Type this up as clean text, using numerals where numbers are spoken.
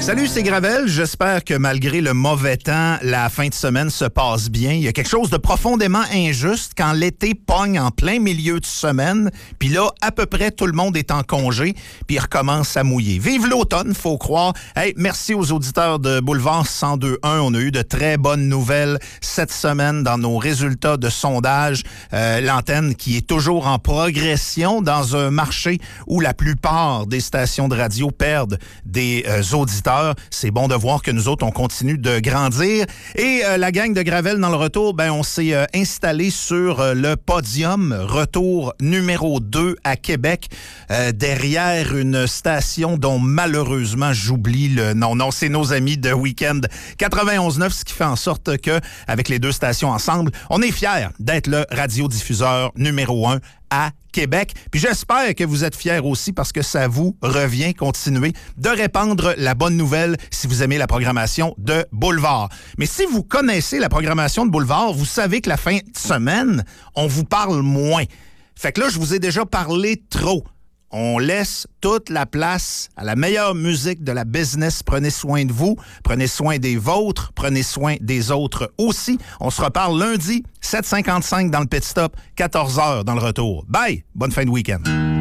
Salut, c'est Gravel. J'espère que malgré le mauvais temps, la fin de semaine se passe bien. Il y a quelque chose de profondément injuste quand l'été pogne en plein milieu de semaine, puis là, à peu près tout le monde est en congé, puis il recommence à mouiller. Vive l'automne, faut croire. Hey, merci aux auditeurs de Boulevard 102.1. On a eu de très bonnes nouvelles cette semaine dans nos résultats de sondage. L'antenne qui est toujours en progression dans un marché où la plupart des stations de radio perdent des auditeurs. C'est bon de voir que nous autres, on continue de grandir. Et la gang de Gravel dans le retour, ben on s'est installé sur le podium, retour numéro 2 à Québec, derrière une station dont malheureusement j'oublie le nom. Non, c'est nos amis de Week-end 91.9, ce qui fait en sorte que, avec les deux stations ensemble, on est fiers d'être le radiodiffuseur numéro 1 à Québec. Puis j'espère que vous êtes fiers aussi parce que ça vous revient continuer de répandre la bonne nouvelle si vous aimez la programmation de Boulevard. Mais si vous connaissez la programmation de Boulevard, vous savez que la fin de semaine, on vous parle moins. Fait que là, je vous ai déjà parlé trop. On laisse toute la place à la meilleure musique de la business. Prenez soin de vous, prenez soin des vôtres, prenez soin des autres aussi. On se reparle lundi, 7h55 dans le Pit Stop, 14h dans le retour. Bye! Bonne fin de week-end.